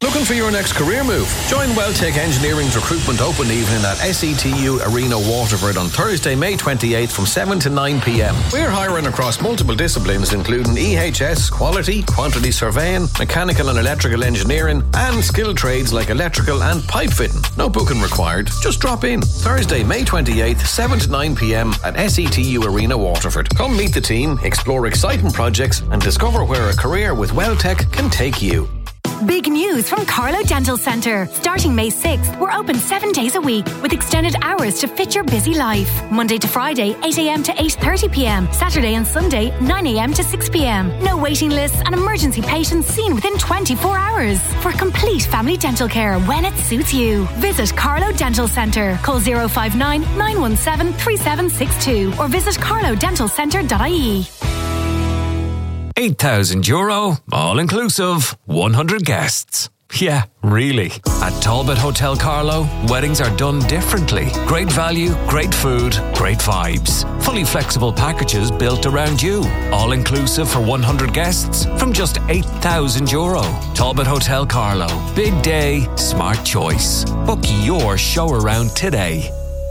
Looking for your next career move? Join Welltech Engineering's recruitment open evening at SETU Arena Waterford on Thursday, May 28th from 7 to 9 p.m. We're hiring across multiple disciplines including EHS, quality, quantity surveying, mechanical and electrical engineering and skilled trades like electrical and pipe fitting. No booking required. Just drop in. Thursday, May 28th, 7 to 9 p.m. at SETU Arena Waterford. Come meet the team, explore exciting projects and discover where a career with Welltech can take you. Big news from Carlo Dental Centre. Starting May 6th, we're open 7 days a week with extended hours to fit your busy life. Monday to Friday, 8 a.m. to 8:30 p.m. Saturday and Sunday, 9 a.m. to 6 p.m. No waiting lists and emergency patients seen within 24 hours. For complete family dental care when it suits you. Visit Carlo Dental Centre. Call 059 917 3762 or visit carlodentalcentre.ie. €8,000, all-inclusive, 100 guests. Yeah, really. At Talbot Hotel Carlow, weddings are done differently. Great value, great food, great vibes. Fully flexible packages built around you. All-inclusive for 100 guests from just €8,000. Talbot Hotel Carlow. Big day, smart choice. Book your show around today.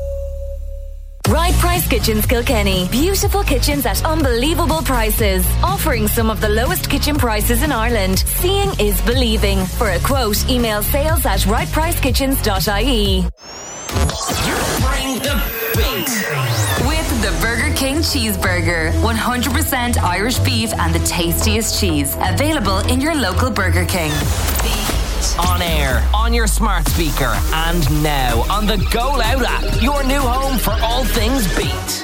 Right Price Kitchens Kilkenny. Beautiful kitchens at unbelievable prices. Offering some of the lowest kitchen prices in Ireland. Seeing is believing. For a quote, email sales@rightpricekitchens.ie. Bring the beat. With the Burger King Cheeseburger. 100% Irish beef and the tastiest cheese. Available in your local Burger King. On air, on your smart speaker, and now on the Go Loud app, your new home for all things beat.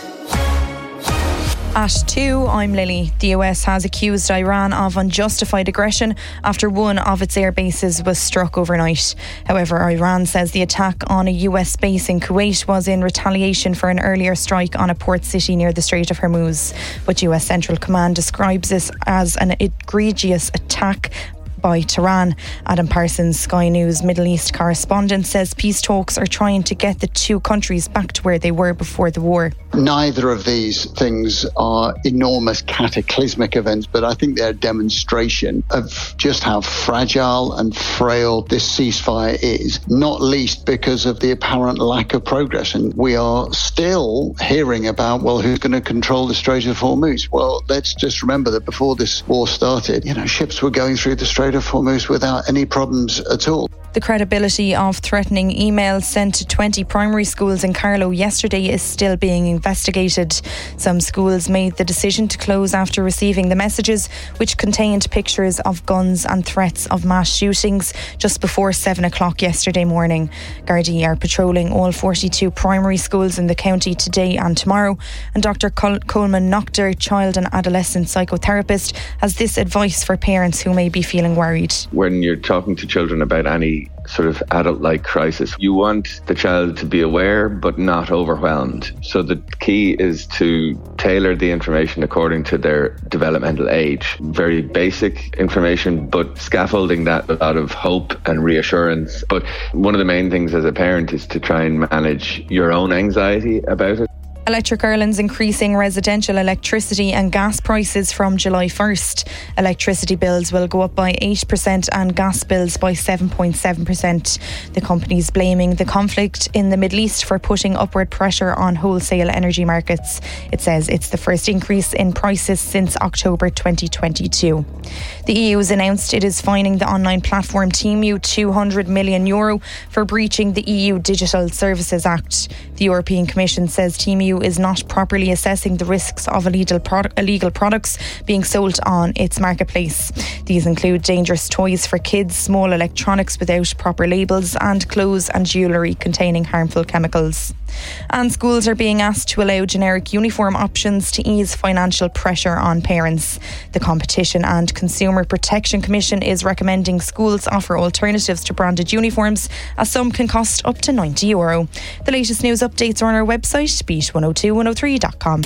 At 2, I'm Lily. The US has accused Iran of unjustified aggression after one of its air bases was struck overnight. However, Iran says the attack on a US base in Kuwait was in retaliation for an earlier strike on a port city near the Strait of Hormuz. But US Central Command describes this as an egregious attack by Tehran. Adam Parsons, Sky News Middle East correspondent, says peace talks are trying to get the two countries back to where they were before the war. Neither of these things are enormous cataclysmic events, but I think they're a demonstration of just how fragile and frail this ceasefire is, not least because of the apparent lack of progress. And we are still hearing about, well, who's going to control the Strait of Hormuz? Well, let's just remember that before this war started, ships were going through the Strait of Hormuz without any problems at all. The credibility of threatening emails sent to 20 primary schools in Carlow yesterday is still being investigated. Some schools made the decision to close after receiving the messages, which contained pictures of guns and threats of mass shootings just before 7 o'clock yesterday morning. Gardaí are patrolling all 42 primary schools in the county today and tomorrow, and Dr. Coleman Noctor, child and adolescent psychotherapist, has this advice for parents who may be feeling worried. When you're talking to children about any sort of adult-like crisis, you want the child to be aware but not overwhelmed. So the key is to tailor the information according to their developmental age. Very basic information, but scaffolding that with a lot of hope and reassurance. But one of the main things as a parent is to try and manage your own anxiety about it. Electric Ireland's increasing residential electricity and gas prices from July 1st. Electricity bills will go up by 8% and gas bills by 7.7%. The company's blaming the conflict in the Middle East for putting upward pressure on wholesale energy markets. It says it's the first increase in prices since October 2022. The EU has announced it is fining the online platform Temu €200 million for breaching the EU Digital Services Act. The European Commission says Temu is not properly assessing the risks of illegal products being sold on its marketplace. These include dangerous toys for kids, small electronics without proper labels, and clothes and jewellery containing harmful chemicals. And schools are being asked to allow generic uniform options to ease financial pressure on parents. The Competition and Consumer Protection Commission is recommending schools offer alternatives to branded uniforms, as some can cost up to €90. The latest news updates are on our website, beat102103.com.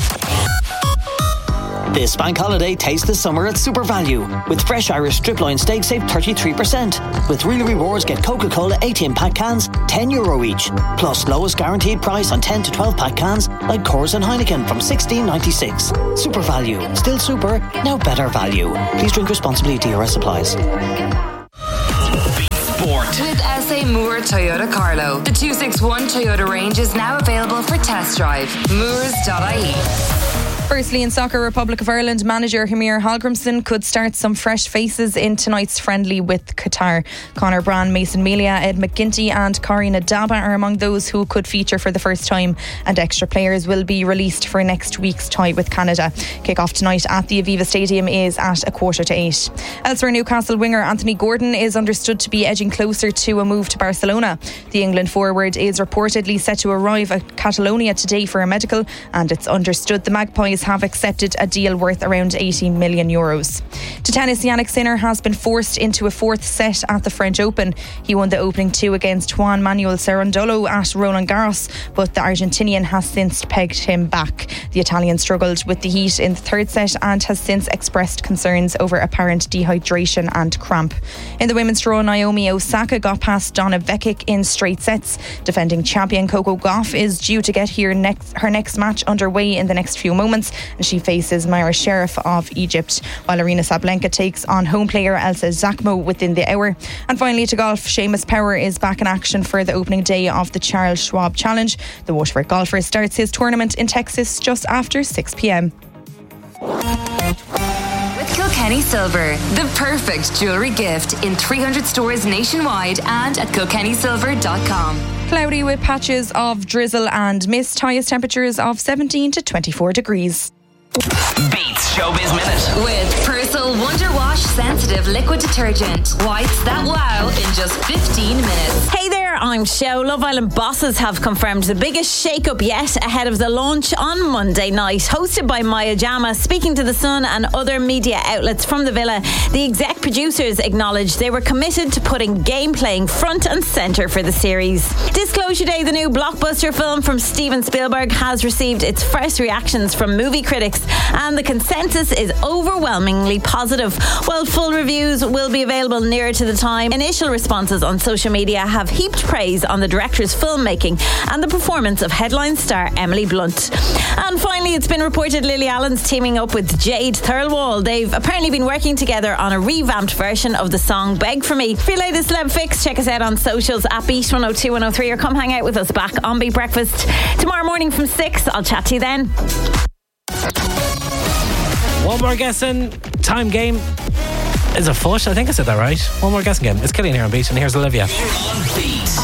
This bank holiday, taste the summer at Super Value. With fresh Irish strip loin steak, save 33%. With Real Rewards, get Coca-Cola 18-pack cans, €10 each. Plus lowest guaranteed price on 10 to 12-pack cans like Coors and Heineken from $16.96. Super Value. Still super, now better value. Please drink responsibly. DRS applies. sport. With SA Moore Toyota Carlo, the 261 Toyota range is now available for test drive. Moores.ie. Firstly, in soccer, Republic of Ireland manager Hamir Hallgrimsson could start some fresh faces in tonight's friendly with Qatar. Conor Brand, Mason Melia, Ed McGinty and Karina Daba are among those who could feature for the first time, and extra players will be released for next week's tie with Canada. Kick-off tonight at the Aviva Stadium is at 7:45. Elsewhere, Newcastle winger Anthony Gordon is understood to be edging closer to a move to Barcelona. The England forward is reportedly set to arrive at Catalonia today for a medical, and it's understood the Magpies have accepted a deal worth around €80 million. To tennis, Jannik Sinner has been forced into a fourth set at the French Open. He won the opening two against Juan Manuel Cerundolo at Roland Garros, but the Argentinian has since pegged him back. The Italian struggled with the heat in the third set and has since expressed concerns over apparent dehydration and cramp. In the women's draw, Naomi Osaka got past Donna Vekic in straight sets. Defending champion Coco Gauff is due to get her next match underway in the next few moments, and she faces Mayra Sherif of Egypt, while Aryna Sabalenka takes on home player Elsa Zakmo within the hour. And finally, to golf, Seamus Power is back in action for the opening day of the Charles Schwab Challenge. The Waterford golfer starts his tournament in Texas just after 6 p.m. With Kilkenny Silver, the perfect jewellery gift in 300 stores nationwide and at kilkennysilver.com. Cloudy with patches of drizzle and mist, highest temperatures of 17 to 24 degrees. Beats Showbiz Minute. With Persil Wonder Wash Sensitive Liquid Detergent. Whites that wow in just 15 minutes. Hey there, I'm Show. Love Island bosses have confirmed the biggest shake-up yet ahead of the launch on Monday night. Hosted by Maya Jama, speaking to The Sun and other media outlets from the villa, the exec producers acknowledged they were committed to putting game playing front and centre for the series. Disclosure Day, the new blockbuster film from Steven Spielberg, has received its first reactions from movie critics, and the consensus is overwhelmingly positive. While full reviews will be available nearer to the time, initial responses on social media have heaped praise on the director's filmmaking and the performance of headline star Emily Blunt. And finally, it's been reported Lily Allen's teaming up with Jade Thirlwall. They've apparently been working together on a revamped version of the song Beg For Me. For your latest celeb fix, check us out on socials at Beat 102 103 or come hang out with us back on Beat Breakfast tomorrow morning from 6. I'll chat to you then. One more guessing time game. Is it foot? I think I said that right. One more guessing game. It's Killian here on Beat, and here's Olivia.